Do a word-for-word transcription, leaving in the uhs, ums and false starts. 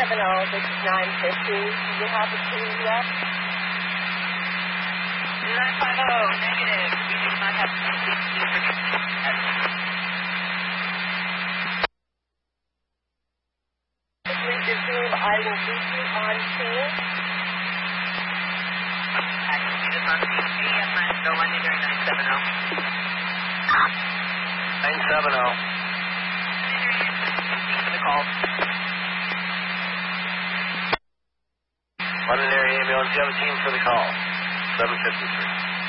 seven zero, this is nine fifty. Do you have a team yet? nine five zero, negative. We do not have a team. Please assume I will meet you on scene. Active unit on scene. A M nine zero one nine seven zero. nine seven zero. For the call. London area ambulance, you have a team for the call. seven fifty-three.